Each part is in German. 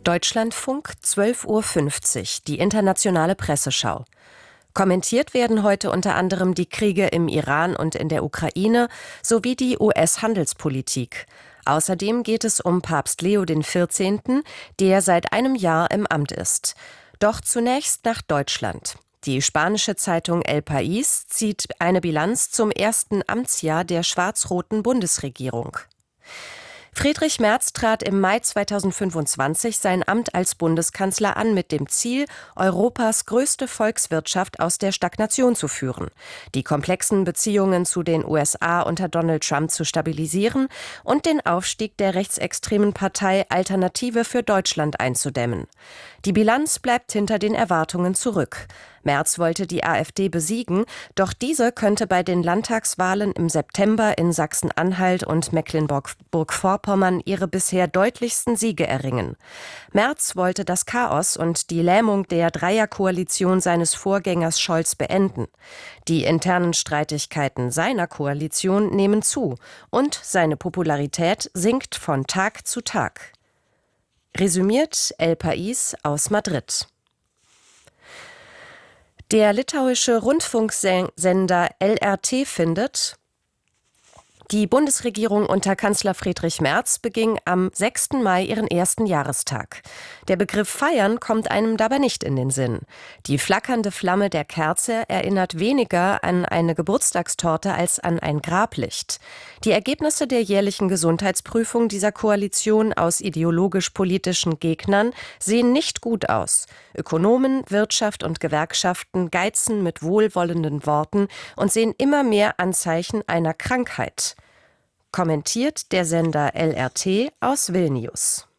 Deutschlandfunk, 12:50 Uhr, die internationale Presseschau. Kommentiert werden heute unter anderem die Kriege im Iran und in der Ukraine sowie die US-Handelspolitik. Außerdem geht es um Papst Leo XIV., der seit einem Jahr im Amt ist. Doch zunächst nach Deutschland. Die spanische Zeitung El País zieht eine Bilanz zum ersten Amtsjahr der schwarz-roten Bundesregierung. Friedrich Merz trat im Mai 2025 sein Amt als Bundeskanzler an mit dem Ziel, Europas größte Volkswirtschaft aus der Stagnation zu führen, die komplexen Beziehungen zu den USA unter Donald Trump zu stabilisieren und den Aufstieg der rechtsextremen Partei Alternative für Deutschland einzudämmen. Die Bilanz bleibt hinter den Erwartungen zurück. Merz wollte die AfD besiegen, doch diese könnte bei den Landtagswahlen im September in Sachsen-Anhalt und Mecklenburg-Vorpommern ihre bisher deutlichsten Siege erringen. Merz wollte das Chaos und die Lähmung der Dreierkoalition seines Vorgängers Scholz beenden. Die internen Streitigkeiten seiner Koalition nehmen zu und seine Popularität sinkt von Tag zu Tag. Resümiert El País aus Madrid. Der litauische Rundfunksender LRT findet, die Bundesregierung unter Kanzler Friedrich Merz beging am 6. Mai ihren ersten Jahrestag. Der Begriff Feiern kommt einem dabei nicht in den Sinn. Die flackernde Flamme der Kerze erinnert weniger an eine Geburtstagstorte als an ein Grablicht. Die Ergebnisse der jährlichen Gesundheitsprüfung dieser Koalition aus ideologisch-politischen Gegnern sehen nicht gut aus. Ökonomen, Wirtschaft und Gewerkschaften geizen mit wohlwollenden Worten und sehen immer mehr Anzeichen einer Krankheit. Kommentiert der Sender LRT aus Vilnius.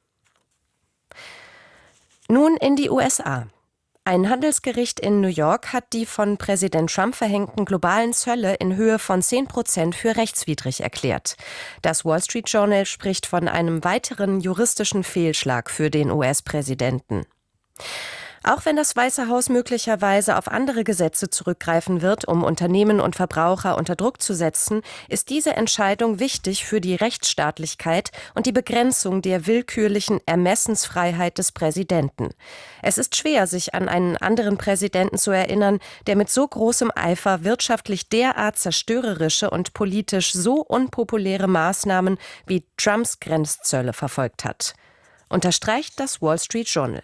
Nun in die USA. Ein Handelsgericht in New York hat die von Präsident Trump verhängten globalen Zölle in Höhe von 10% für rechtswidrig erklärt. Das Wall Street Journal spricht von einem weiteren juristischen Fehlschlag für den US-Präsidenten. Auch wenn das Weiße Haus möglicherweise auf andere Gesetze zurückgreifen wird, um Unternehmen und Verbraucher unter Druck zu setzen, ist diese Entscheidung wichtig für die Rechtsstaatlichkeit und die Begrenzung der willkürlichen Ermessensfreiheit des Präsidenten. Es ist schwer, sich an einen anderen Präsidenten zu erinnern, der mit so großem Eifer wirtschaftlich derart zerstörerische und politisch so unpopuläre Maßnahmen wie Trumps Grenzzölle verfolgt hat. Unterstreicht das Wall Street Journal.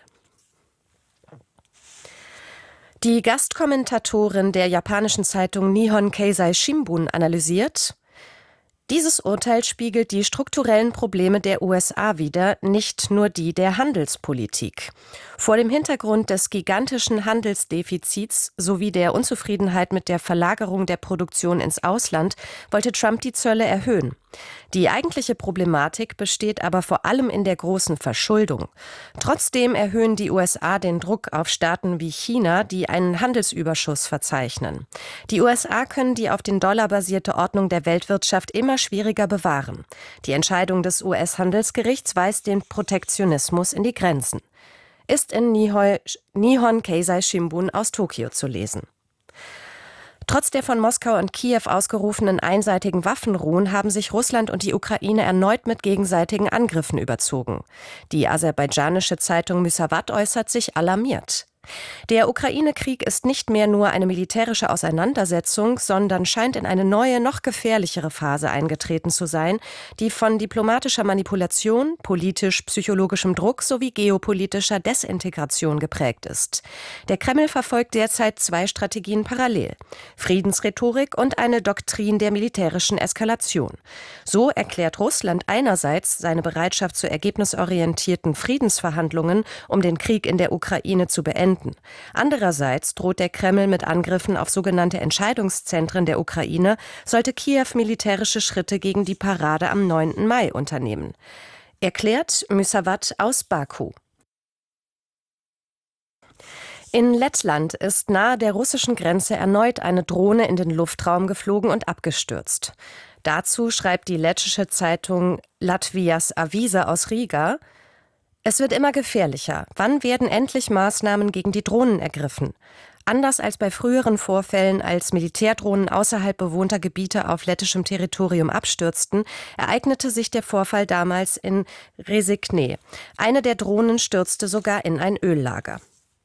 Die Gastkommentatorin der japanischen Zeitung Nihon Keizai Shimbun analysiert: Dieses Urteil spiegelt die strukturellen Probleme der USA wider, nicht nur die der Handelspolitik. Vor dem Hintergrund des gigantischen Handelsdefizits sowie der Unzufriedenheit mit der Verlagerung der Produktion ins Ausland wollte Trump die Zölle erhöhen. Die eigentliche Problematik besteht aber vor allem in der großen Verschuldung. Trotzdem erhöhen die USA den Druck auf Staaten wie China, die einen Handelsüberschuss verzeichnen. Die USA können die auf den Dollar basierte Ordnung der Weltwirtschaft immer schwieriger bewahren. Die Entscheidung des US-Handelsgerichts weist den Protektionismus in die Grenzen. Ist in Nihon Keizai Shimbun aus Tokio zu lesen. Trotz der von Moskau und Kiew ausgerufenen einseitigen Waffenruhen haben sich Russland und die Ukraine erneut mit gegenseitigen Angriffen überzogen. Die aserbaidschanische Zeitung Müsavat äußert sich alarmiert. Der Ukraine-Krieg ist nicht mehr nur eine militärische Auseinandersetzung, sondern scheint in eine neue, noch gefährlichere Phase eingetreten zu sein, die von diplomatischer Manipulation, politisch-psychologischem Druck sowie geopolitischer Desintegration geprägt ist. Der Kreml verfolgt derzeit zwei Strategien parallel: Friedensrhetorik und eine Doktrin der militärischen Eskalation. So erklärt Russland einerseits seine Bereitschaft zu ergebnisorientierten Friedensverhandlungen, um den Krieg in der Ukraine zu beenden. Andererseits droht der Kreml mit Angriffen auf sogenannte Entscheidungszentren der Ukraine, sollte Kiew militärische Schritte gegen die Parade am 9. Mai unternehmen. Erklärt Müsavat aus Baku. In Lettland ist nahe der russischen Grenze erneut eine Drohne in den Luftraum geflogen und abgestürzt. Dazu schreibt die lettische Zeitung Latvijas Avisa aus Riga: Es wird immer gefährlicher. Wann werden endlich Maßnahmen gegen die Drohnen ergriffen? Anders als bei früheren Vorfällen, als Militärdrohnen außerhalb bewohnter Gebiete auf lettischem Territorium abstürzten, ereignete sich der Vorfall damals in Resigne. Eine der Drohnen stürzte sogar in ein Öllager.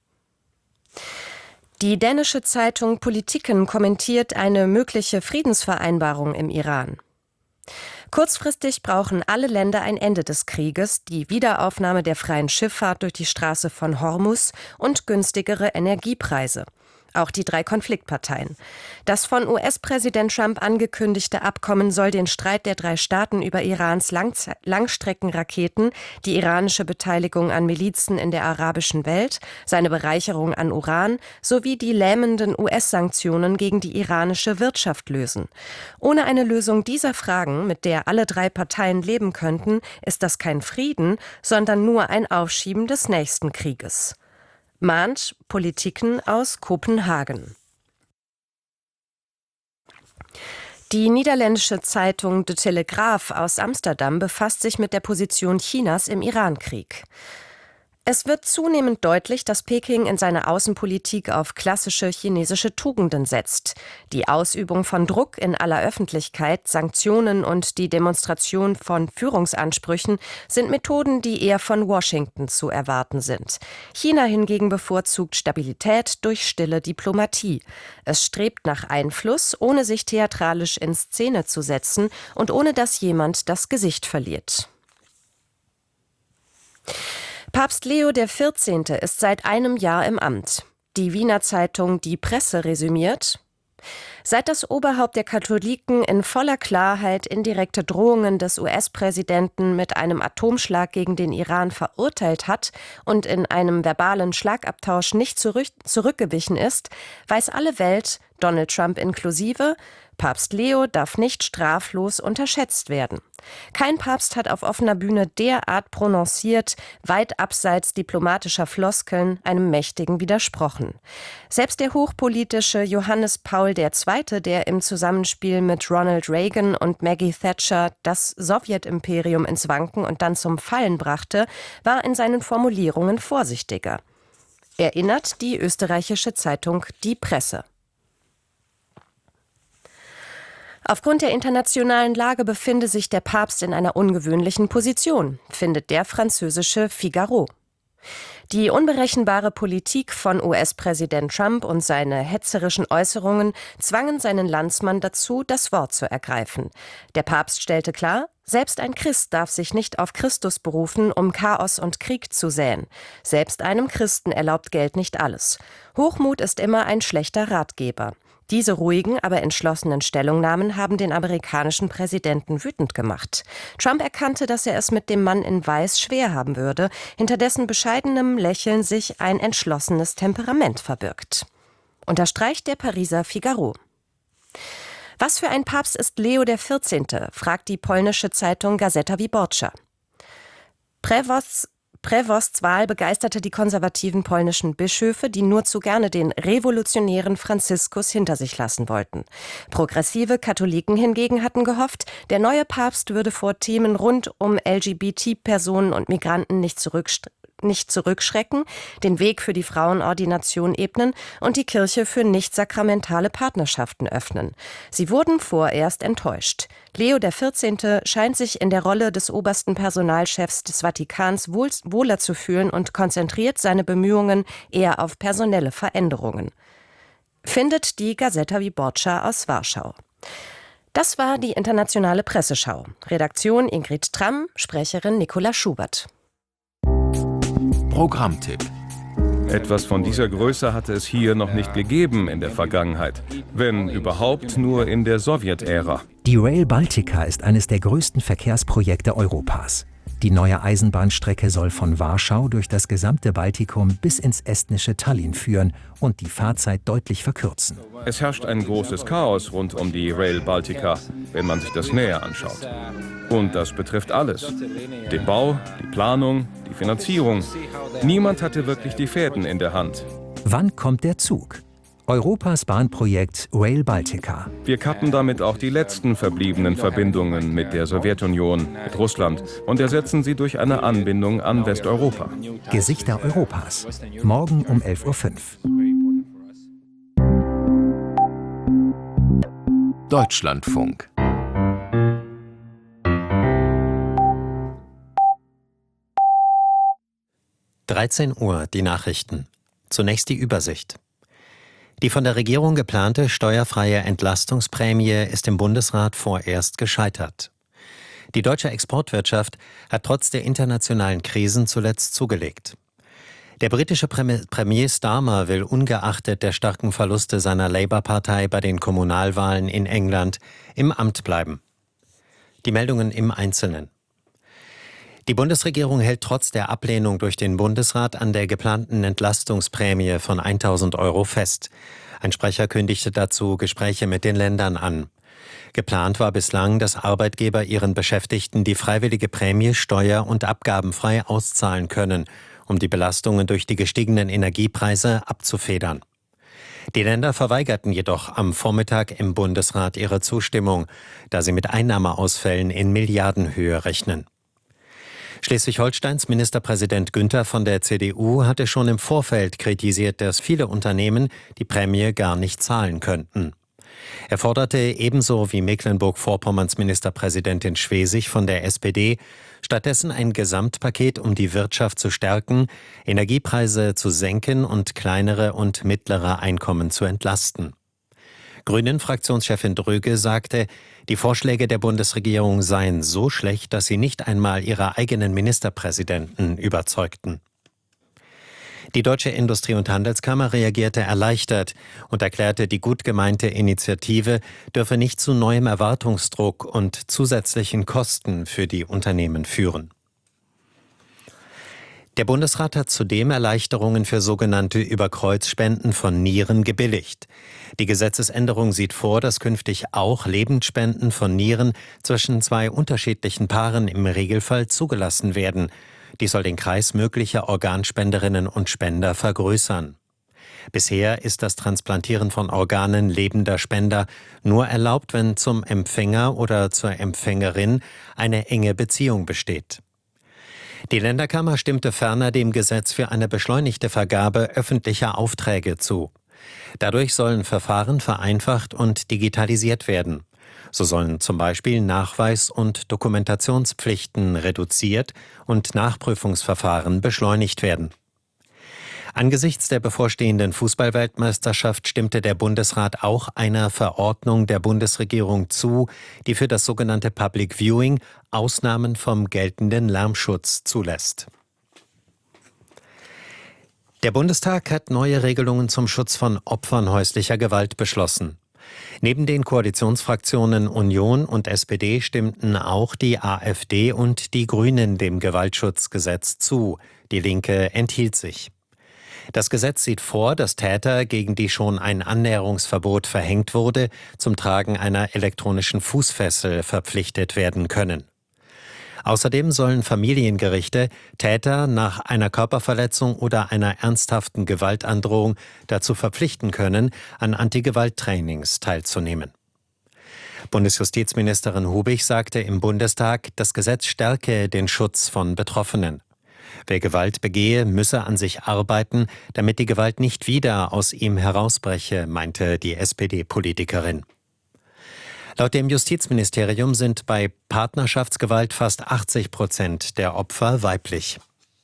Die dänische Zeitung Politiken kommentiert eine mögliche Friedensvereinbarung im Iran. Kurzfristig brauchen alle Länder ein Ende des Krieges, die Wiederaufnahme der freien Schifffahrt durch die Straße von Hormuz und günstigere Energiepreise. Auch die 3 Konfliktparteien. Das von US-Präsident Trump angekündigte Abkommen soll den Streit der 3 Staaten über Irans Langstreckenraketen, die iranische Beteiligung an Milizen in der arabischen Welt, seine Bereicherung an Uran sowie die lähmenden US-Sanktionen gegen die iranische Wirtschaft lösen. Ohne eine Lösung dieser Fragen, mit der alle 3 Parteien leben könnten, ist das kein Frieden, sondern nur ein Aufschieben des nächsten Krieges. Mahnt Politiken aus Kopenhagen. Die niederländische Zeitung De Telegraaf aus Amsterdam befasst sich mit der Position Chinas im Irankrieg. Es wird zunehmend deutlich, dass Peking in seiner Außenpolitik auf klassische chinesische Tugenden setzt. Die Ausübung von Druck in aller Öffentlichkeit, Sanktionen und die Demonstration von Führungsansprüchen sind Methoden, die eher von Washington zu erwarten sind. China hingegen bevorzugt Stabilität durch stille Diplomatie. Es strebt nach Einfluss, ohne sich theatralisch in Szene zu setzen und ohne dass jemand das Gesicht verliert. Papst Leo XIV. Ist seit einem Jahr im Amt. Die Wiener Zeitung Die Presse resümiert: Seit das Oberhaupt der Katholiken in voller Klarheit indirekte Drohungen des US-Präsidenten mit einem Atomschlag gegen den Iran verurteilt hat und in einem verbalen Schlagabtausch nicht zurückgewichen ist, weiß alle Welt, Donald Trump inklusive, Papst Leo darf nicht straflos unterschätzt werden. Kein Papst hat auf offener Bühne derart prononciert, weit abseits diplomatischer Floskeln, einem Mächtigen widersprochen. Selbst der hochpolitische Johannes Paul II., der im Zusammenspiel mit Ronald Reagan und Maggie Thatcher das Sowjetimperium ins Wanken und dann zum Fallen brachte, war in seinen Formulierungen vorsichtiger. Erinnert die österreichische Zeitung Die Presse. Aufgrund der internationalen Lage befinde sich der Papst in einer ungewöhnlichen Position, findet der französische Figaro. Die unberechenbare Politik von US-Präsident Trump und seine hetzerischen Äußerungen zwangen seinen Landsmann dazu, das Wort zu ergreifen. Der Papst stellte klar, selbst ein Christ darf sich nicht auf Christus berufen, um Chaos und Krieg zu säen. Selbst einem Christen erlaubt Geld nicht alles. Hochmut ist immer ein schlechter Ratgeber. Diese ruhigen, aber entschlossenen Stellungnahmen haben den amerikanischen Präsidenten wütend gemacht. Trump erkannte, dass er es mit dem Mann in Weiß schwer haben würde, hinter dessen bescheidenem Lächeln sich ein entschlossenes Temperament verbirgt. Unterstreicht der Pariser Figaro. Was für ein Papst ist Leo XIV., fragt die polnische Zeitung Gazeta Wyborcza. Prevosts Wahl begeisterte die konservativen polnischen Bischöfe, die nur zu gerne den revolutionären Franziskus hinter sich lassen wollten. Progressive Katholiken hingegen hatten gehofft, der neue Papst würde vor Themen rund um LGBT-Personen und Migranten nicht zurückschrecken, den Weg für die Frauenordination ebnen und die Kirche für nicht-sakramentale Partnerschaften öffnen. Sie wurden vorerst enttäuscht. Leo XIV. Scheint sich in der Rolle des obersten Personalchefs des Vatikans wohler zu fühlen und konzentriert seine Bemühungen eher auf personelle Veränderungen. Findet die Gazeta Wyborcza aus Warschau. Das war die internationale Presseschau. Redaktion Ingrid Tramm, Sprecherin Nicola Schubert. Programmtipp. Etwas von dieser Größe hatte es hier noch nicht gegeben in der Vergangenheit. Wenn überhaupt nur in der Sowjetära. Die Rail Baltica ist eines der größten Verkehrsprojekte Europas. Die neue Eisenbahnstrecke soll von Warschau durch das gesamte Baltikum bis ins estnische Tallinn führen und die Fahrzeit deutlich verkürzen. Es herrscht ein großes Chaos rund um die Rail Baltica, wenn man sich das näher anschaut. Und das betrifft alles. Den Bau, die Planung, die Finanzierung. Niemand hatte wirklich die Fäden in der Hand. Wann kommt der Zug? Europas Bahnprojekt Rail Baltica. Wir kappen damit auch die letzten verbliebenen Verbindungen mit der Sowjetunion, mit Russland und ersetzen sie durch eine Anbindung an Westeuropa. Gesichter Europas. Morgen um 11:05 Uhr. Deutschlandfunk. Uhr, die Nachrichten. Zunächst die Übersicht. Die von der Regierung geplante steuerfreie Entlastungsprämie ist im Bundesrat vorerst gescheitert. Die deutsche Exportwirtschaft hat trotz der internationalen Krisen zuletzt zugelegt. Der britische Premier Starmer will ungeachtet der starken Verluste seiner Labour-Partei bei den Kommunalwahlen in England im Amt bleiben. Die Meldungen im Einzelnen. Die Bundesregierung hält trotz der Ablehnung durch den Bundesrat an der geplanten Entlastungsprämie von 1.000 € fest. Ein Sprecher kündigte dazu Gespräche mit den Ländern an. Geplant war bislang, dass Arbeitgeber ihren Beschäftigten die freiwillige Prämie steuer- und abgabenfrei auszahlen können, um die Belastungen durch die gestiegenen Energiepreise abzufedern. Die Länder verweigerten jedoch am Vormittag im Bundesrat ihre Zustimmung, da sie mit Einnahmeausfällen in Milliardenhöhe rechnen. Schleswig-Holsteins Ministerpräsident Günther von der CDU hatte schon im Vorfeld kritisiert, dass viele Unternehmen die Prämie gar nicht zahlen könnten. Er forderte ebenso wie Mecklenburg-Vorpommerns Ministerpräsidentin Schwesig von der SPD stattdessen ein Gesamtpaket, um die Wirtschaft zu stärken, Energiepreise zu senken und kleinere und mittlere Einkommen zu entlasten. Grünen-Fraktionschefin Dröge sagte, die Vorschläge der Bundesregierung seien so schlecht, dass sie nicht einmal ihre eigenen Ministerpräsidenten überzeugten. Die Deutsche Industrie- und Handelskammer reagierte erleichtert und erklärte, die gut gemeinte Initiative dürfe nicht zu neuem Erwartungsdruck und zusätzlichen Kosten für die Unternehmen führen. Der Bundesrat hat zudem Erleichterungen für sogenannte Überkreuzspenden von Nieren gebilligt. Die Gesetzesänderung sieht vor, dass künftig auch Lebendspenden von Nieren zwischen zwei unterschiedlichen Paaren im Regelfall zugelassen werden. Dies soll den Kreis möglicher Organspenderinnen und Spender vergrößern. Bisher ist das Transplantieren von Organen lebender Spender nur erlaubt, wenn zum Empfänger oder zur Empfängerin eine enge Beziehung besteht. Die Länderkammer stimmte ferner dem Gesetz für eine beschleunigte Vergabe öffentlicher Aufträge zu. Dadurch sollen Verfahren vereinfacht und digitalisiert werden. So sollen zum Beispiel Nachweis- und Dokumentationspflichten reduziert und Nachprüfungsverfahren beschleunigt werden. Angesichts der bevorstehenden Fußball-Weltmeisterschaft stimmte der Bundesrat auch einer Verordnung der Bundesregierung zu, die für das sogenannte Public Viewing Ausnahmen vom geltenden Lärmschutz zulässt. Der Bundestag hat neue Regelungen zum Schutz von Opfern häuslicher Gewalt beschlossen. Neben den Koalitionsfraktionen Union und SPD stimmten auch die AfD und die Grünen dem Gewaltschutzgesetz zu. Die Linke enthielt sich. Das Gesetz sieht vor, dass Täter, gegen die schon ein Annäherungsverbot verhängt wurde, zum Tragen einer elektronischen Fußfessel verpflichtet werden können. Außerdem sollen Familiengerichte Täter nach einer Körperverletzung oder einer ernsthaften Gewaltandrohung dazu verpflichten können, an Antigewalttrainings teilzunehmen. Bundesjustizministerin Hubig sagte im Bundestag, das Gesetz stärke den Schutz von Betroffenen. Wer Gewalt begehe, müsse an sich arbeiten, damit die Gewalt nicht wieder aus ihm herausbreche, meinte die SPD-Politikerin. Laut dem Justizministerium sind bei Partnerschaftsgewalt fast 80% der Opfer weiblich.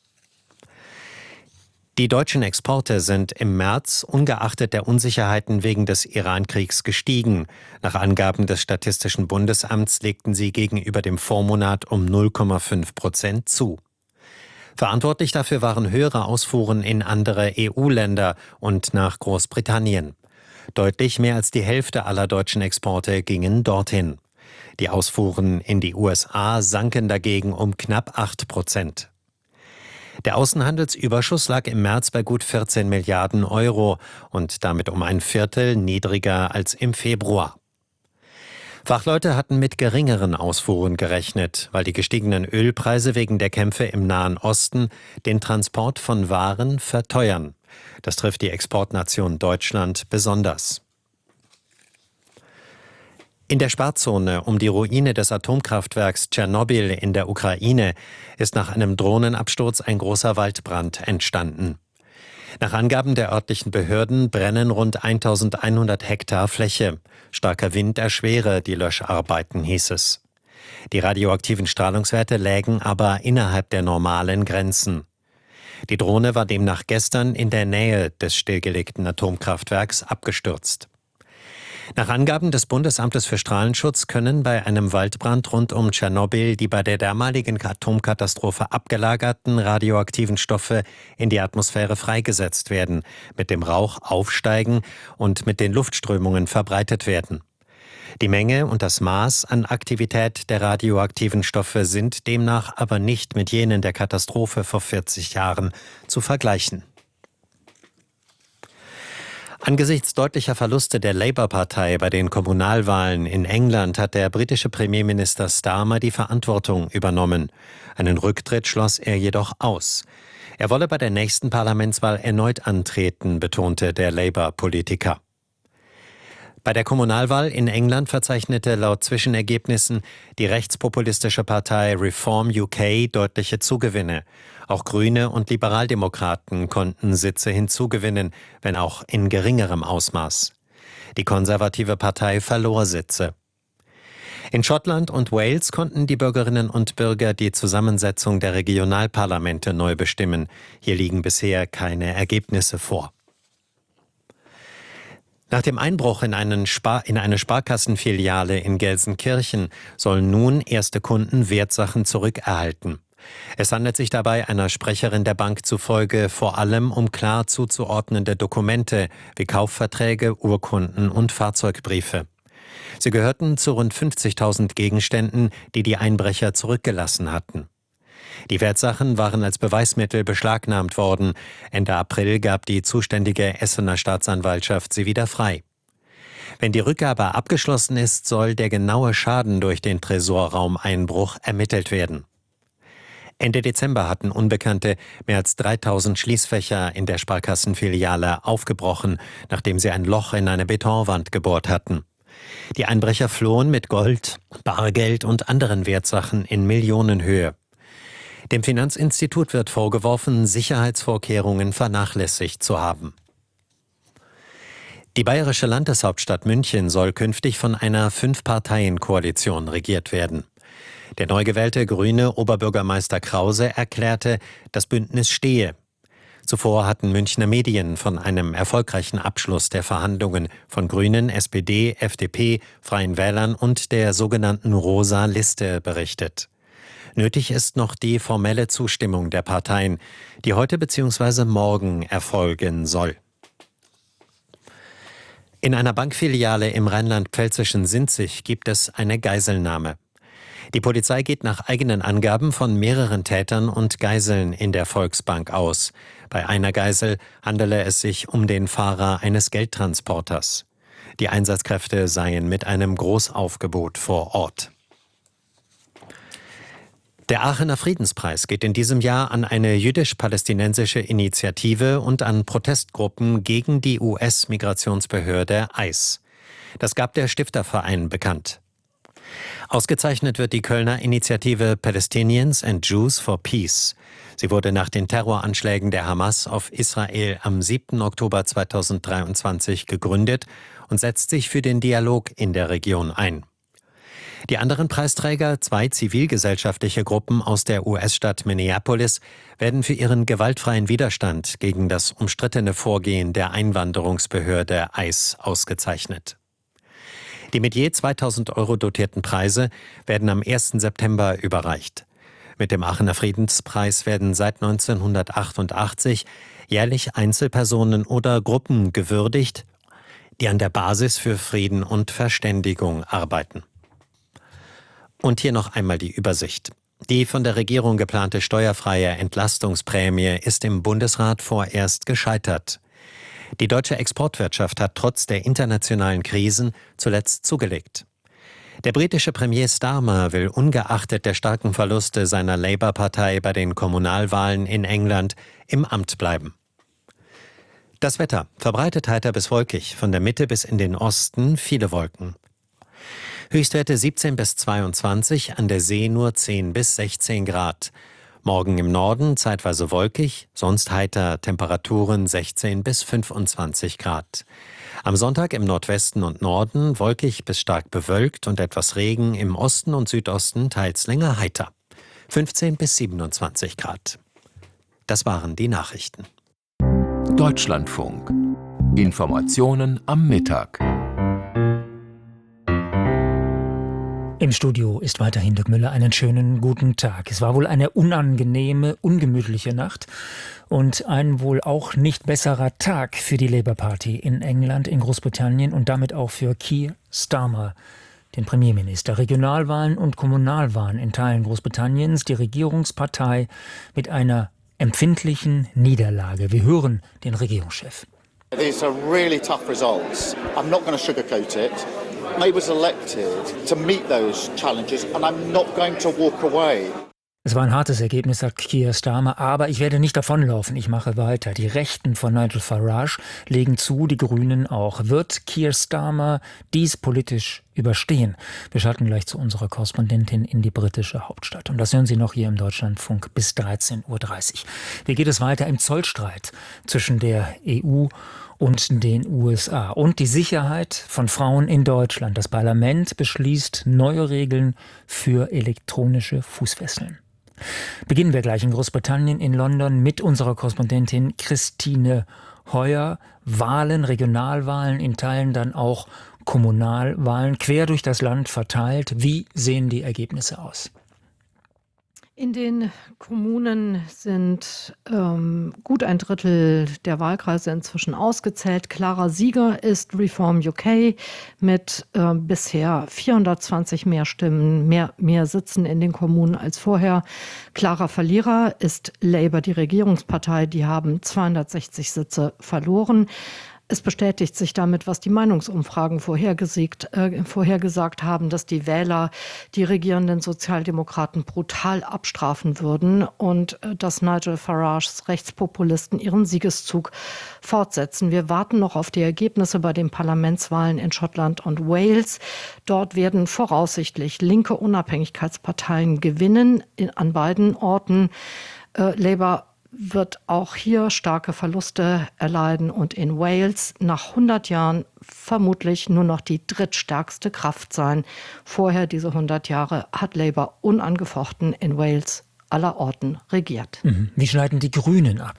Die deutschen Exporte sind im März ungeachtet der Unsicherheiten wegen des Iran-Kriegs gestiegen. Nach Angaben des Statistischen Bundesamts legten sie gegenüber dem Vormonat um 0,5% zu. Verantwortlich dafür waren höhere Ausfuhren in andere EU-Länder und nach Großbritannien. Deutlich mehr als die Hälfte aller deutschen Exporte gingen dorthin. Die Ausfuhren in die USA sanken dagegen um knapp 8%. Der Außenhandelsüberschuss lag im März bei gut 14 Milliarden € und damit um ein Viertel niedriger als im Februar. Fachleute hatten mit geringeren Ausfuhren gerechnet, weil die gestiegenen Ölpreise wegen der Kämpfe im Nahen Osten den Transport von Waren verteuern. Das trifft die Exportnation Deutschland besonders. In der Sperrzone um die Ruine des Atomkraftwerks Tschernobyl in der Ukraine ist nach einem Drohnenabsturz ein großer Waldbrand entstanden. Nach Angaben der örtlichen Behörden brennen rund 1100 Hektar Fläche. Starker Wind erschwere die Löscharbeiten, hieß es. Die radioaktiven Strahlungswerte lägen aber innerhalb der normalen Grenzen. Die Drohne war demnach gestern in der Nähe des stillgelegten Atomkraftwerks abgestürzt. Nach Angaben des Bundesamtes für Strahlenschutz können bei einem Waldbrand rund um Tschernobyl die bei der damaligen Atomkatastrophe abgelagerten radioaktiven Stoffe in die Atmosphäre freigesetzt werden, mit dem Rauch aufsteigen und mit den Luftströmungen verbreitet werden. Die Menge und das Maß an Aktivität der radioaktiven Stoffe sind demnach aber nicht mit jenen der Katastrophe vor 40 Jahren zu vergleichen. Angesichts deutlicher Verluste der Labour-Partei bei den Kommunalwahlen in England hat der britische Premierminister Starmer die Verantwortung übernommen. Einen Rücktritt schloss er jedoch aus. Er wolle bei der nächsten Parlamentswahl erneut antreten, betonte der Labour-Politiker. Bei der Kommunalwahl in England verzeichnete laut Zwischenergebnissen die rechtspopulistische Partei Reform UK deutliche Zugewinne. Auch Grüne und Liberaldemokraten konnten Sitze hinzugewinnen, wenn auch in geringerem Ausmaß. Die konservative Partei verlor Sitze. In Schottland und Wales konnten die Bürgerinnen und Bürger die Zusammensetzung der Regionalparlamente neu bestimmen. Hier liegen bisher keine Ergebnisse vor. Nach dem Einbruch in eine Sparkassenfiliale in Gelsenkirchen sollen nun erste Kunden Wertsachen zurückerhalten. Es handelt sich dabei einer Sprecherin der Bank zufolge vor allem um klar zuzuordnende Dokumente wie Kaufverträge, Urkunden und Fahrzeugbriefe. Sie gehörten zu rund 50.000 Gegenständen, die die Einbrecher zurückgelassen hatten. Die Wertsachen waren als Beweismittel beschlagnahmt worden. Ende April gab die zuständige Essener Staatsanwaltschaft sie wieder frei. Wenn die Rückgabe abgeschlossen ist, soll der genaue Schaden durch den Tresorraumeinbruch ermittelt werden. Ende Dezember hatten Unbekannte mehr als 3.000 Schließfächer in der Sparkassenfiliale aufgebrochen, nachdem sie ein Loch in eine Betonwand gebohrt hatten. Die Einbrecher flohen mit Gold, Bargeld und anderen Wertsachen in Millionenhöhe. Dem Finanzinstitut wird vorgeworfen, Sicherheitsvorkehrungen vernachlässigt zu haben. Die bayerische Landeshauptstadt München soll künftig von einer 5-Parteien-Koalition regiert werden. Der neu gewählte grüne Oberbürgermeister Krause erklärte, das Bündnis stehe. Zuvor hatten Münchner Medien von einem erfolgreichen Abschluss der Verhandlungen von Grünen, SPD, FDP, Freien Wählern und der sogenannten Rosa Liste berichtet. Nötig ist noch die formelle Zustimmung der Parteien, die heute bzw. morgen erfolgen soll. In einer Bankfiliale im rheinland-pfälzischen Sinzig gibt es eine Geiselnahme. Die Polizei geht nach eigenen Angaben von mehreren Tätern und Geiseln in der Volksbank aus. Bei einer Geisel handele es sich um den Fahrer eines Geldtransporters. Die Einsatzkräfte seien mit einem Großaufgebot vor Ort. Der Aachener Friedenspreis geht in diesem Jahr an eine jüdisch-palästinensische Initiative und an Protestgruppen gegen die US-Migrationsbehörde ICE. Das gab der Stifterverein bekannt. Ausgezeichnet wird die Kölner Initiative Palestinians and Jews for Peace. Sie wurde nach den Terroranschlägen der Hamas auf Israel am 7. Oktober 2023 gegründet und setzt sich für den Dialog in der Region ein. Die anderen Preisträger, 2 zivilgesellschaftliche Gruppen aus der US-Stadt Minneapolis, werden für ihren gewaltfreien Widerstand gegen das umstrittene Vorgehen der Einwanderungsbehörde ICE ausgezeichnet. Die mit je 2.000 € dotierten Preise werden am 1. September überreicht. Mit dem Aachener Friedenspreis werden seit 1988 jährlich Einzelpersonen oder Gruppen gewürdigt, die an der Basis für Frieden und Verständigung arbeiten. Und hier noch einmal die Übersicht. Die von der Regierung geplante steuerfreie Entlastungsprämie ist im Bundesrat vorerst gescheitert. Die deutsche Exportwirtschaft hat trotz der internationalen Krisen zuletzt zugelegt. Der britische Premier Starmer will ungeachtet der starken Verluste seiner Labour-Partei bei den Kommunalwahlen in England im Amt bleiben. Das Wetter: verbreitet heiter bis wolkig, von der Mitte bis in den Osten viele Wolken. Höchstwerte 17 bis 22, an der See nur 10 bis 16 Grad. Morgen im Norden zeitweise wolkig, sonst heiter, Temperaturen 16 bis 25 Grad. Am Sonntag im Nordwesten und Norden wolkig bis stark bewölkt und etwas Regen, im Osten und Südosten teils länger heiter. 15 bis 27 Grad. Das waren die Nachrichten. Deutschlandfunk. Informationen am Mittag. Im Studio ist weiterhin Dirk Müller. Einen schönen guten Tag. Es war wohl eine unangenehme, ungemütliche Nacht und ein wohl auch nicht besserer Tag für die Labour Party in England, in Großbritannien und damit auch für Keir Starmer, den Premierminister. Regionalwahlen und Kommunalwahlen in Teilen Großbritanniens, die Regierungspartei mit einer empfindlichen Niederlage. Wir hören den Regierungschef. These are really tough results. I'm not going to sugarcoat it. I was elected to meet those challenges and I'm not going to walk away. Es war ein hartes Ergebnis, sagt Keir Starmer, aber ich werde nicht davonlaufen, ich mache weiter. Die Rechten von Nigel Farage legen zu, die Grünen auch. Wird Keir Starmer dies politisch überstehen? Wir schalten gleich zu unserer Korrespondentin in die britische Hauptstadt. Und das hören Sie noch hier im Deutschlandfunk bis 13:30 Uhr. Wie geht es weiter im Zollstreit zwischen der EU und den USA? Und die Sicherheit von Frauen in Deutschland. Das Parlament beschließt neue Regeln für elektronische Fußfesseln. Beginnen wir gleich in Großbritannien, in London, mit unserer Korrespondentin Christine Heuer. Wahlen, Regionalwahlen, in Teilen dann auch Kommunalwahlen, quer durch das Land verteilt. Wie sehen die Ergebnisse aus? In den Kommunen sind gut ein Drittel der Wahlkreise inzwischen ausgezählt. Klarer Sieger ist Reform UK mit bisher 420 mehr Stimmen, mehr Sitzen in den Kommunen als vorher. Klarer Verlierer ist Labour, die Regierungspartei. Die haben 260 Sitze verloren. Es bestätigt sich damit, was die Meinungsumfragen vorhergesagt haben, dass die Wähler die regierenden Sozialdemokraten brutal abstrafen würden und dass Nigel Farages Rechtspopulisten ihren Siegeszug fortsetzen. Wir warten noch auf die Ergebnisse bei den Parlamentswahlen in Schottland und Wales. Dort werden voraussichtlich linke Unabhängigkeitsparteien gewinnen an beiden Orten. Labour wird auch hier starke Verluste erleiden und in Wales nach 100 Jahren vermutlich nur noch die drittstärkste Kraft sein. Vorher, diese 100 Jahre, hat Labour unangefochten in Wales allerorten regiert. Wie schneiden die Grünen ab?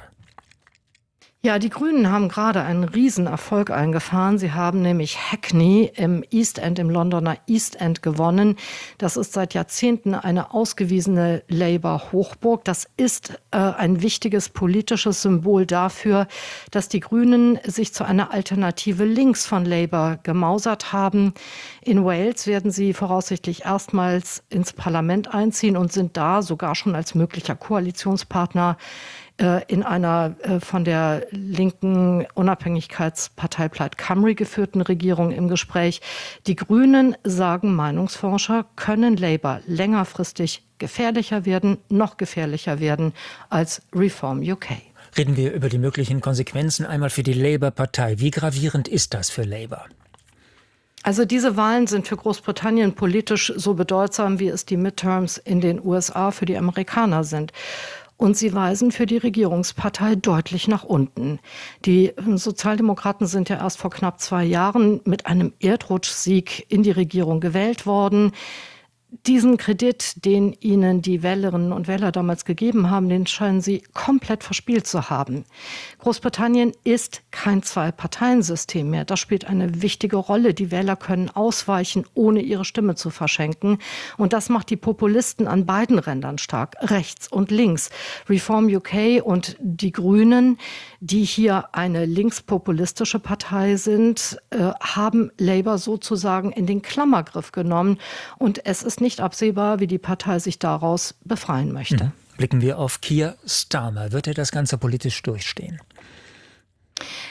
Ja, die Grünen haben gerade einen Riesenerfolg eingefahren. Sie haben nämlich Hackney im East End, im Londoner East End gewonnen. Das ist seit Jahrzehnten eine ausgewiesene Labour-Hochburg. Das ist ein wichtiges politisches Symbol dafür, dass die Grünen sich zu einer Alternative links von Labour gemausert haben. In Wales werden sie voraussichtlich erstmals ins Parlament einziehen und sind da sogar schon als möglicher Koalitionspartner in einer von der linken Unabhängigkeitspartei Plaid Cymru geführten Regierung im Gespräch. Die Grünen, sagen Meinungsforscher, können Labour längerfristig noch gefährlicher werden als Reform UK. Reden wir über die möglichen Konsequenzen einmal für die Labour-Partei. Wie gravierend ist das für Labour? Also diese Wahlen sind für Großbritannien politisch so bedeutsam, wie es die Midterms in den USA für die Amerikaner sind. Und sie weisen für die Regierungspartei deutlich nach unten. Die Sozialdemokraten sind ja erst vor knapp 2 Jahren mit einem Erdrutschsieg in die Regierung gewählt worden. Diesen Kredit, den ihnen die Wählerinnen und Wähler damals gegeben haben, den scheinen sie komplett verspielt zu haben. Großbritannien ist kein Zwei-Parteien-System mehr. Das spielt eine wichtige Rolle. Die Wähler können ausweichen, ohne ihre Stimme zu verschenken. Und das macht die Populisten an beiden Rändern stark, rechts und links. Reform UK und die Grünen, die hier eine linkspopulistische Partei sind, haben Labour sozusagen in den Klammergriff genommen. Und es ist nicht absehbar, wie die Partei sich daraus befreien möchte. Blicken wir auf Keir Starmer. Wird er das Ganze politisch durchstehen?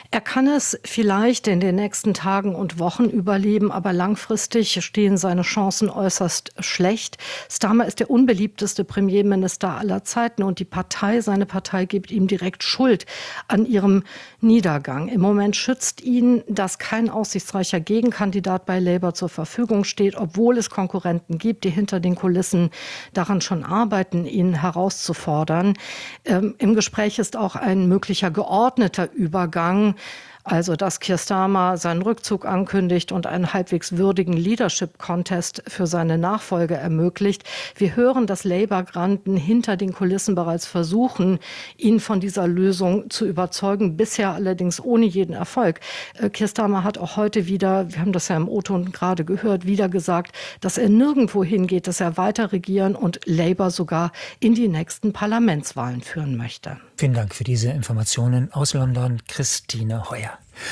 Er kann es vielleicht in den nächsten Tagen und Wochen überleben, aber langfristig stehen seine Chancen äußerst schlecht. Starmer ist der unbeliebteste Premierminister aller Zeiten und seine Partei gibt ihm direkt Schuld an ihrem Niedergang. Im Moment schützt ihn, dass kein aussichtsreicher Gegenkandidat bei Labour zur Verfügung steht, obwohl es Konkurrenten gibt, die hinter den Kulissen daran schon arbeiten, ihn herauszufordern. Im Gespräch ist auch ein möglicher geordneter Übergang, also dass Keir Starmer seinen Rückzug ankündigt und einen halbwegs würdigen Leadership-Contest für seine Nachfolge ermöglicht. Wir hören, dass Labour-Granten hinter den Kulissen bereits versuchen, ihn von dieser Lösung zu überzeugen, bisher allerdings ohne jeden Erfolg. Keir Starmer hat auch heute wieder, wir haben das ja im O-Ton gerade gehört, wieder gesagt, dass er nirgendwo hingeht, dass er weiter regieren und Labour sogar in die nächsten Parlamentswahlen führen möchte. Vielen Dank für diese Informationen aus London, Christine Heuer.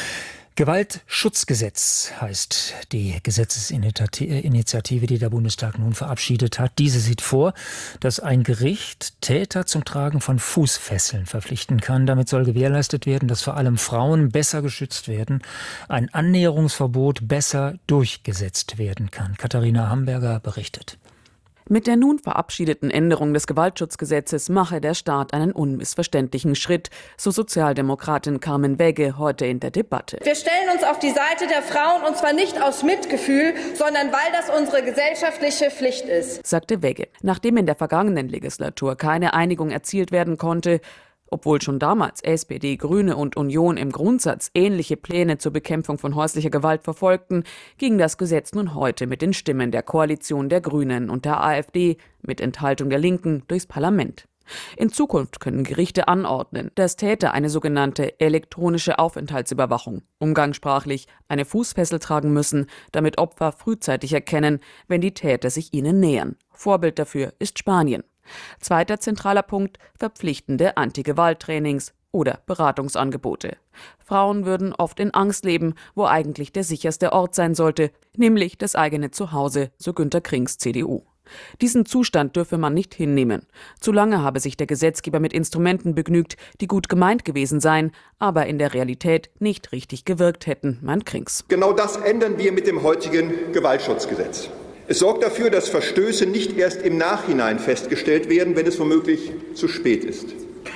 Gewaltschutzgesetz heißt die Gesetzesinitiative, die der Bundestag nun verabschiedet hat. Diese sieht vor, dass ein Gericht Täter zum Tragen von Fußfesseln verpflichten kann. Damit soll gewährleistet werden, dass vor allem Frauen besser geschützt werden, ein Annäherungsverbot besser durchgesetzt werden kann. Katharina Hamburger berichtet. Mit der nun verabschiedeten Änderung des Gewaltschutzgesetzes mache der Staat einen unmissverständlichen Schritt, so Sozialdemokratin Carmen Wegge heute in der Debatte. Wir stellen uns auf die Seite der Frauen, und zwar nicht aus Mitgefühl, sondern weil das unsere gesellschaftliche Pflicht ist, sagte Wegge. Nachdem in der vergangenen Legislatur keine Einigung erzielt werden konnte, obwohl schon damals SPD, Grüne und Union im Grundsatz ähnliche Pläne zur Bekämpfung von häuslicher Gewalt verfolgten, ging das Gesetz nun heute mit den Stimmen der Koalition der Grünen und der AfD mit Enthaltung der Linken durchs Parlament. In Zukunft können Gerichte anordnen, dass Täter eine sogenannte elektronische Aufenthaltsüberwachung, umgangssprachlich eine Fußfessel tragen müssen, damit Opfer frühzeitig erkennen, wenn die Täter sich ihnen nähern. Vorbild dafür ist Spanien. Zweiter zentraler Punkt: verpflichtende Anti-Gewalt-Trainings oder Beratungsangebote. Frauen würden oft in Angst leben, wo eigentlich der sicherste Ort sein sollte, nämlich das eigene Zuhause, so Günter Krings, CDU. Diesen Zustand dürfe man nicht hinnehmen. Zu lange habe sich der Gesetzgeber mit Instrumenten begnügt, die gut gemeint gewesen seien, aber in der Realität nicht richtig gewirkt hätten, meint Krings. Genau das ändern wir mit dem heutigen Gewaltschutzgesetz. Es sorgt dafür, dass Verstöße nicht erst im Nachhinein festgestellt werden, wenn es womöglich zu spät ist.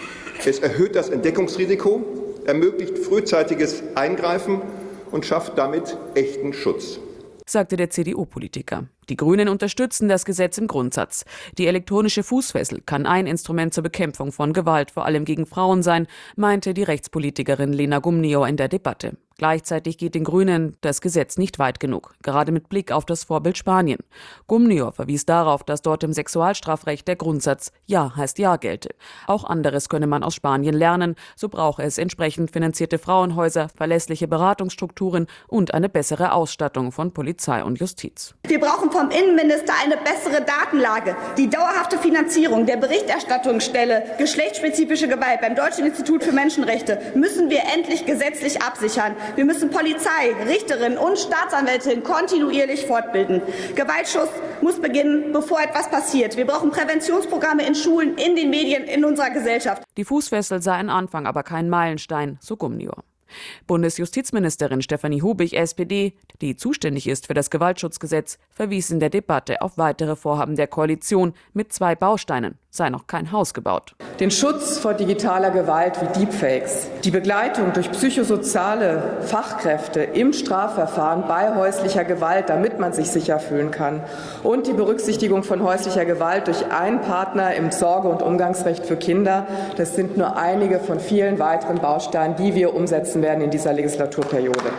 Es erhöht das Entdeckungsrisiko, ermöglicht frühzeitiges Eingreifen und schafft damit echten Schutz, sagte der CDU-Politiker. Die Grünen unterstützen das Gesetz im Grundsatz. Die elektronische Fußfessel kann ein Instrument zur Bekämpfung von Gewalt, vor allem gegen Frauen, sein, meinte die Rechtspolitikerin Lena Gumnior in der Debatte. Gleichzeitig geht den Grünen das Gesetz nicht weit genug, gerade mit Blick auf das Vorbild Spanien. Gumnior verwies darauf, dass dort im Sexualstrafrecht der Grundsatz Ja heißt Ja gelte. Auch anderes könne man aus Spanien lernen, so brauche es entsprechend finanzierte Frauenhäuser, verlässliche Beratungsstrukturen und eine bessere Ausstattung von Polizei und Justiz. Wir brauchen vom Innenminister eine bessere Datenlage, die dauerhafte Finanzierung der Berichterstattungsstelle geschlechtsspezifische Gewalt beim Deutschen Institut für Menschenrechte müssen wir endlich gesetzlich absichern. Wir müssen Polizei, Richterinnen und Staatsanwältinnen kontinuierlich fortbilden. Gewaltschutz muss beginnen, bevor etwas passiert. Wir brauchen Präventionsprogramme in Schulen, in den Medien, in unserer Gesellschaft. Die Fußfessel sei ein Anfang, aber kein Meilenstein, so Gumnior. Bundesjustizministerin Stefanie Hubig, SPD, die zuständig ist für das Gewaltschutzgesetz, verwies in der Debatte auf weitere Vorhaben der Koalition mit 2 Bausteinen. Sei noch kein Haus gebaut. Den Schutz vor digitaler Gewalt wie Deepfakes, die Begleitung durch psychosoziale Fachkräfte im Strafverfahren bei häuslicher Gewalt, damit man sich sicher fühlen kann, und die Berücksichtigung von häuslicher Gewalt durch einen Partner im Sorge- und Umgangsrecht für Kinder. Das sind nur einige von vielen weiteren Bausteinen, die wir umsetzen werden in dieser Legislaturperiode.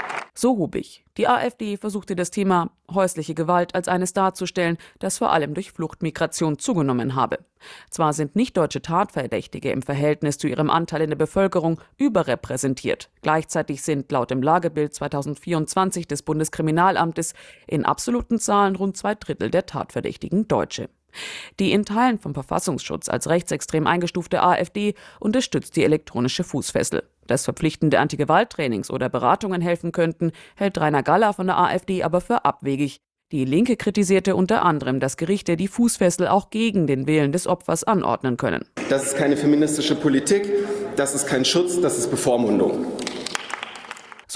So Hubig. Die AfD versuchte das Thema häusliche Gewalt als eines darzustellen, das vor allem durch Fluchtmigration zugenommen habe. Zwar sind nicht-deutsche Tatverdächtige im Verhältnis zu ihrem Anteil in der Bevölkerung überrepräsentiert. Gleichzeitig sind laut dem Lagebild 2024 des Bundeskriminalamtes in absoluten Zahlen rund 2/3 der Tatverdächtigen Deutsche. Die in Teilen vom Verfassungsschutz als rechtsextrem eingestufte AfD unterstützt die elektronische Fußfessel. Dass verpflichtende Anti-Gewalt-Trainings oder Beratungen helfen könnten, hält Rainer Galler von der AfD aber für abwegig. Die Linke kritisierte unter anderem, dass Gerichte die Fußfessel auch gegen den Willen des Opfers anordnen können. Das ist keine feministische Politik, das ist kein Schutz, das ist Bevormundung.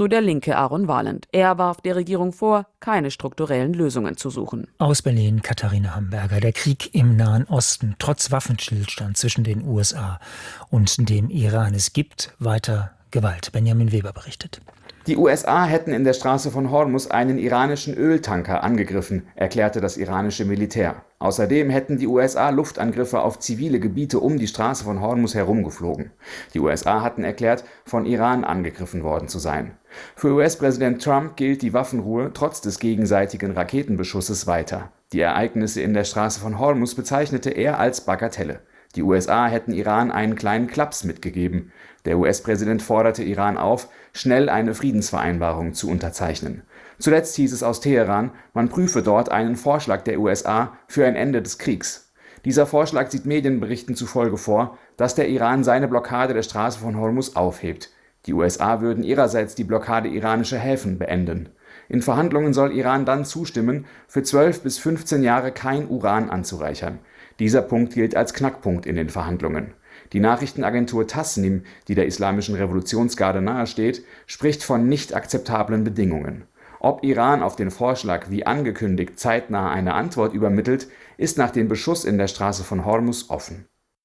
So der linke Aaron Wahland. Er warf der Regierung vor, keine strukturellen Lösungen zu suchen. Aus Berlin Katharina Hamburger. Der Krieg im Nahen Osten, trotz Waffenstillstand zwischen den USA und dem Iran. Es gibt weiter Gewalt. Benjamin Weber berichtet. Die USA hätten in der Straße von Hormuz einen iranischen Öltanker angegriffen, erklärte das iranische Militär. Außerdem hätten die USA Luftangriffe auf zivile Gebiete um die Straße von Hormuz herumgeflogen. Die USA hatten erklärt, von Iran angegriffen worden zu sein. Für US-Präsident Trump gilt die Waffenruhe trotz des gegenseitigen Raketenbeschusses weiter. Die Ereignisse in der Straße von Hormuz bezeichnete er als Bagatelle. Die USA hätten Iran einen kleinen Klaps mitgegeben. Der US-Präsident forderte Iran auf, schnell eine Friedensvereinbarung zu unterzeichnen. Zuletzt hieß es aus Teheran, man prüfe dort einen Vorschlag der USA für ein Ende des Kriegs. Dieser Vorschlag sieht Medienberichten zufolge vor, dass der Iran seine Blockade der Straße von Hormuz aufhebt. Die USA würden ihrerseits die Blockade iranischer Häfen beenden. In Verhandlungen soll Iran dann zustimmen, für 12 bis 15 Jahre kein Uran anzureichern. Dieser Punkt gilt als Knackpunkt in den Verhandlungen. Die Nachrichtenagentur Tasnim, die der Islamischen Revolutionsgarde nahesteht, spricht von nicht akzeptablen Bedingungen. Ob Iran auf den Vorschlag wie angekündigt zeitnah eine Antwort übermittelt, ist nach dem Beschuss in der Straße von Hormuz offen.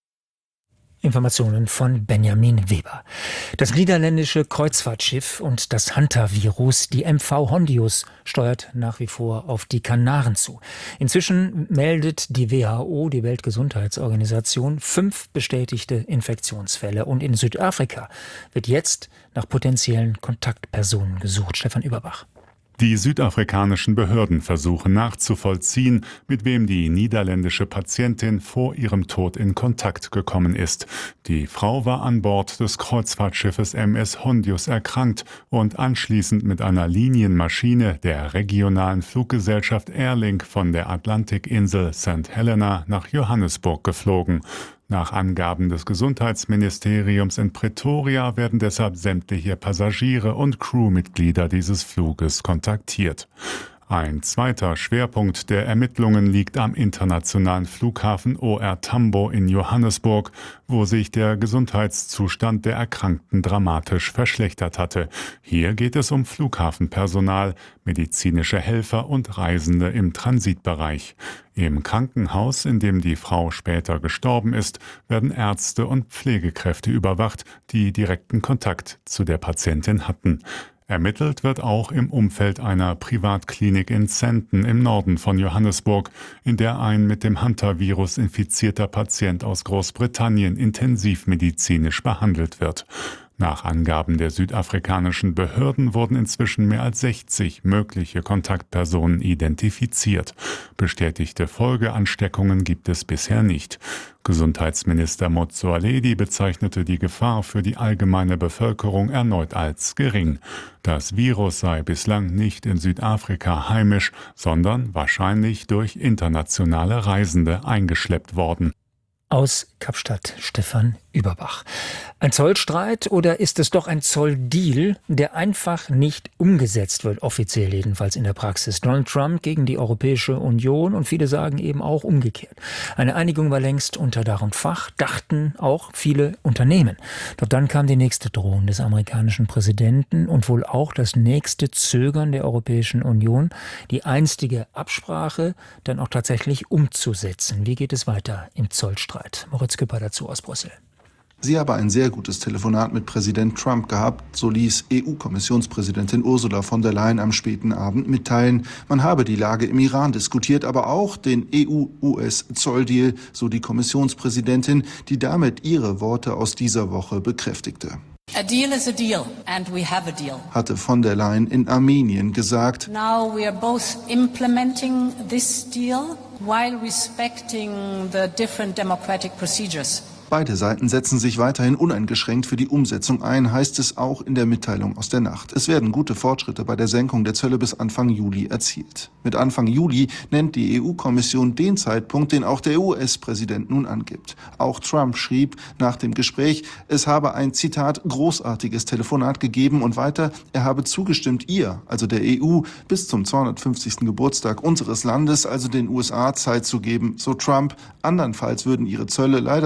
Informationen von Benjamin Weber. Das niederländische Kreuzfahrtschiff und das Hantavirus, die MV Hondius, steuert nach wie vor auf die Kanaren zu. Inzwischen meldet die WHO, die Weltgesundheitsorganisation, 5 bestätigte Infektionsfälle. Und in Südafrika wird jetzt nach potenziellen Kontaktpersonen gesucht. Stefan Überbach. Die südafrikanischen Behörden versuchen nachzuvollziehen, mit wem die niederländische Patientin vor ihrem Tod in Kontakt gekommen ist. Die Frau war an Bord des Kreuzfahrtschiffes MS Hondius erkrankt und anschließend mit einer Linienmaschine der regionalen Fluggesellschaft Airlink von der Atlantikinsel St. Helena nach Johannesburg geflogen. Nach Angaben des Gesundheitsministeriums in Pretoria werden deshalb sämtliche Passagiere und Crewmitglieder dieses Fluges kontaktiert. Ein zweiter Schwerpunkt der Ermittlungen liegt am internationalen Flughafen OR Tambo in Johannesburg, wo sich der Gesundheitszustand der Erkrankten dramatisch verschlechtert hatte. Hier geht es um Flughafenpersonal, medizinische Helfer und Reisende im Transitbereich. Im Krankenhaus, in dem die Frau später gestorben ist, werden Ärzte und Pflegekräfte überwacht, die direkten Kontakt zu der Patientin hatten. Ermittelt wird auch im Umfeld einer Privatklinik in Sandton im Norden von Johannesburg, in der ein mit dem Hantavirus infizierter Patient aus Großbritannien intensivmedizinisch behandelt wird. Nach Angaben der südafrikanischen Behörden wurden inzwischen mehr als 60 mögliche Kontaktpersonen identifiziert. Bestätigte Folgeansteckungen gibt es bisher nicht. Gesundheitsminister Motsoaledi bezeichnete die Gefahr für die allgemeine Bevölkerung erneut als gering. Das Virus sei bislang nicht in Südafrika heimisch, sondern wahrscheinlich durch internationale Reisende eingeschleppt worden. Aus Kapstadt Stefan Überbach. Ein Zollstreit oder ist es doch ein Zolldeal, der einfach nicht umgesetzt wird, offiziell jedenfalls in der Praxis? Donald Trump gegen die Europäische Union und viele sagen eben auch umgekehrt. Eine Einigung war längst unter Dach und Fach, dachten auch viele Unternehmen. Doch dann kam die nächste Drohung des amerikanischen Präsidenten und wohl auch das nächste Zögern der Europäischen Union, die einstige Absprache dann auch tatsächlich umzusetzen. Wie geht es weiter im Zollstreit? Moritz Küpper dazu aus Brüssel. Sie habe ein sehr gutes Telefonat mit Präsident Trump gehabt, so ließ EU-Kommissionspräsidentin Ursula von der Leyen am späten Abend mitteilen. Man habe die Lage im Iran diskutiert, aber auch den EU-US-Zolldeal, so die Kommissionspräsidentin, die damit ihre Worte aus dieser Woche bekräftigte. A deal is a deal and we have a deal. Hatte von der Leyen in Armenien gesagt. Now we are both implementing this deal while respecting the different democratic procedures. Beide Seiten setzen sich weiterhin uneingeschränkt für die Umsetzung ein, heißt es auch in der Mitteilung aus der Nacht. Es werden gute Fortschritte bei der Senkung der Zölle bis Anfang Juli erzielt. Mit Anfang Juli nennt die EU-Kommission den Zeitpunkt, den auch der US-Präsident nun angibt. Auch Trump schrieb nach dem Gespräch, es habe ein, Zitat, großartiges Telefonat gegeben und weiter, er habe zugestimmt, ihr, also der EU, bis zum 250. Geburtstag unseres Landes, also den USA, Zeit zu geben, so Trump. Andernfalls würden ihre Zölle leider sofort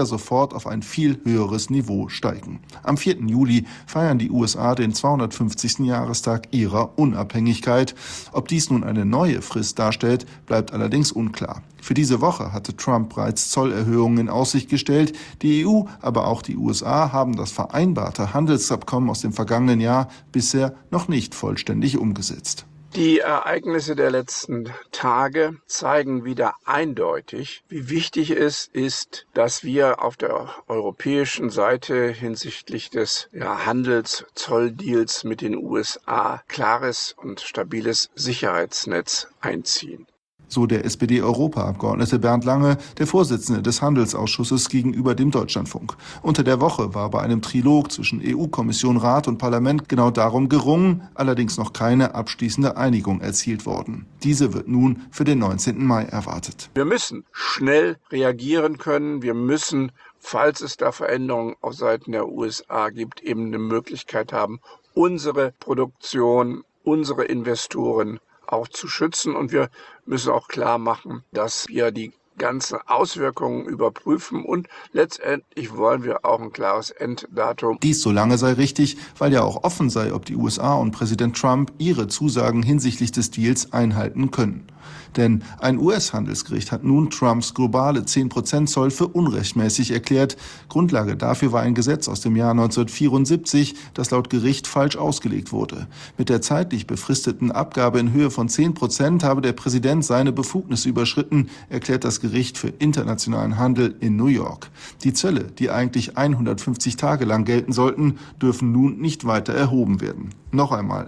sofort auf ein viel höheres Niveau steigen. Am 4. Juli feiern die USA den 250. Jahrestag ihrer Unabhängigkeit. Ob dies nun eine neue Frist darstellt, bleibt allerdings unklar. Für diese Woche hatte Trump bereits Zollerhöhungen in Aussicht gestellt. Die EU, aber auch die USA haben das vereinbarte Handelsabkommen aus dem vergangenen Jahr bisher noch nicht vollständig umgesetzt. Die Ereignisse der letzten Tage zeigen wieder eindeutig, wie wichtig es ist, dass wir auf der europäischen Seite hinsichtlich des Handels-Zolldeals mit den USA klares und stabiles Sicherheitsnetz einziehen. So der SPD-Europaabgeordnete Bernd Lange, der Vorsitzende des Handelsausschusses gegenüber dem Deutschlandfunk. Unter der Woche war bei einem Trilog zwischen EU-Kommission, Rat und Parlament genau darum gerungen, allerdings noch keine abschließende Einigung erzielt worden. Diese wird nun für den 19. Mai erwartet. Wir müssen schnell reagieren können. Wir müssen, falls es da Veränderungen auf Seiten der USA gibt, eben eine Möglichkeit haben, unsere Produktion, unsere Investoren auch zu schützen. Und wir müssen auch klar machen, dass wir die ganzen Auswirkungen überprüfen und letztendlich wollen wir auch ein klares Enddatum. Dies so lange sei richtig, weil ja auch offen sei, ob die USA und Präsident Trump ihre Zusagen hinsichtlich des Deals einhalten können. Denn ein US-Handelsgericht hat nun Trumps globale 10% Zoll für unrechtmäßig erklärt. Grundlage dafür war ein Gesetz aus dem Jahr 1974, das laut Gericht falsch ausgelegt wurde. Mit der zeitlich befristeten Abgabe in Höhe von 10% habe der Präsident seine Befugnisse überschritten, erklärt das Gericht für internationalen Handel in New York. Die Zölle, die eigentlich 150 Tage lang gelten sollten, dürfen nun nicht weiter erhoben werden. Noch einmal,